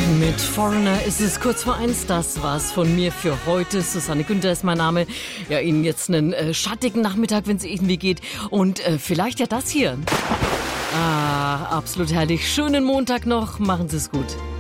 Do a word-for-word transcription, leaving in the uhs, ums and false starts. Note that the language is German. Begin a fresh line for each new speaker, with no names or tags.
Mit Foreigner ist es kurz vor eins. Das war's von mir für heute. Susanne Günther ist mein Name. Ja, Ihnen jetzt einen äh, schattigen Nachmittag, wenn es irgendwie geht. Und äh, vielleicht ja das hier. Ah, absolut herrlich. Schönen Montag noch. Machen Sie es gut.